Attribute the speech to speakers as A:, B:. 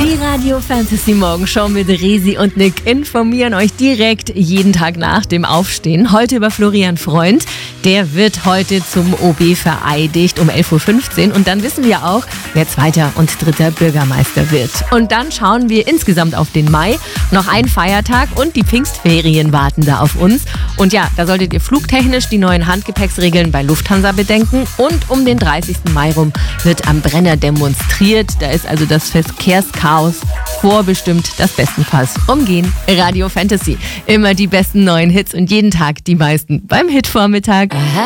A: Die Radio Fantasy Morgenshow mit Resi und Nick informieren euch direkt jeden Tag nach dem Aufstehen. Heute über Florian Freund. Der wird heute zum OB vereidigt um 11.15 Uhr. Und dann wissen wir auch, wer zweiter und dritter Bürgermeister wird. Und dann schauen wir insgesamt auf den Mai. Noch ein Feiertag und die Pfingstferien warten da auf uns. Und ja, da solltet ihr flugtechnisch die neuen Handgepäcksregeln bei Lufthansa bedenken. Und um den 30. Mai rum wird am Brenner demonstriert. Da ist also das Verkehrschaos vorbestimmt, das bestenfalls umgehen. Radio Fantasy, immer die besten neuen Hits und jeden Tag die meisten beim Hitvormittag.